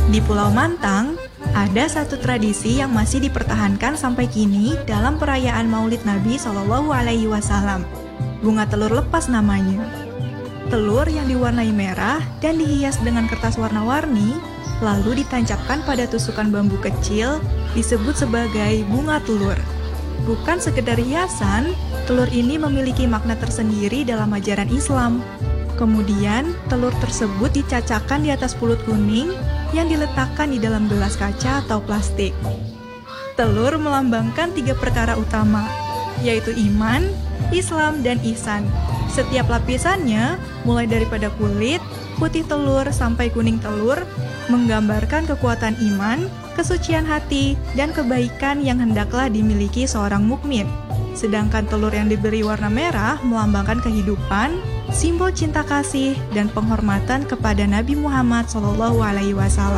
Di Pulau Mantang, ada satu tradisi yang masih dipertahankan sampai kini dalam perayaan Maulid Nabi SAW. Bunga telur lepas namanya. Telur yang diwarnai merah dan dihias dengan kertas warna-warni, lalu ditancapkan pada tusukan bambu kecil, disebut sebagai bunga telur. Bukan sekedar hiasan, telur ini memiliki makna tersendiri dalam ajaran Islam. Kemudian, telur tersebut dicacakan di atas pulut kuning yang diletakkan di dalam gelas kaca atau plastik. Telur melambangkan 3 perkara utama, yaitu iman, Islam, dan ihsan. Setiap lapisannya, mulai daripada kulit, putih telur sampai kuning telur, menggambarkan kekuatan iman, kesucian hati, dan kebaikan yang hendaklah dimiliki seorang mukmin. Sedangkan telur yang diberi warna merah melambangkan kehidupan, simbol cinta kasih dan penghormatan kepada Nabi Muhammad SAW.